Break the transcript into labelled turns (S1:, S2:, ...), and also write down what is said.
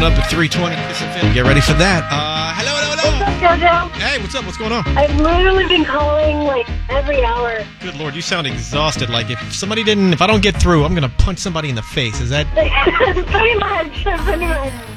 S1: coming up at 3:20. Kiss FM. Get ready for that. Hello.
S2: What's up, JoJo?
S1: Hey, what's up? What's going on?
S2: I've literally been calling like every hour.
S1: Good Lord, you sound exhausted. Like if I don't get through, I'm gonna punch somebody in the face. Is that?
S2: Pretty much.